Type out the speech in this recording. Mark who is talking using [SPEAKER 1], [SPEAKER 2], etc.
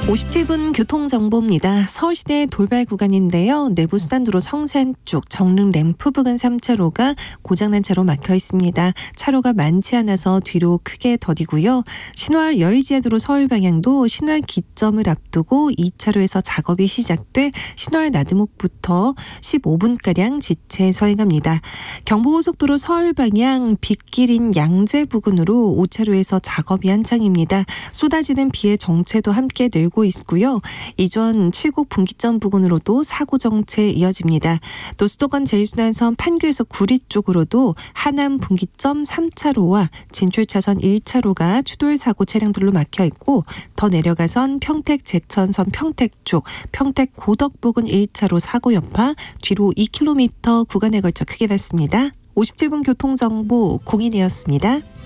[SPEAKER 1] 57분 교통정보입니다. 서울시내 돌발 구간인데요. 내부수단도로 성산 쪽 정릉 램프 부근 3차로가 고장난 차로 막혀 있습니다. 차로가 많지 않아서 뒤로 크게 더디고요. 신월 여의지하도로 서울 방향도 신월 기점을 앞두고 2차로에서 작업이 시작돼 신월 나드목부터 15분가량 지체 서행합니다. 경부고속도로 서울 방향 빗길인 양재 부근으로 5차로에서 작업이 한창입니다. 쏟아지는 비의 정체도 함께 늘고 있고요. 이전 칠곡 분기점 부근으로도 사고 정체 이어집니다. 또 수도권 제1순환선 판교에서 구리 쪽으로도 하남 분기점 3차로와 진출차선 1차로가 추돌 사고 차량들로 막혀 있고 더 내려가선 평택 제천선 평택 쪽 평택 고덕 부근 1차로 사고 여파 뒤로 2km 구간에 걸쳐 크게 봤습니다. 57분 교통정보 공인이었습니다.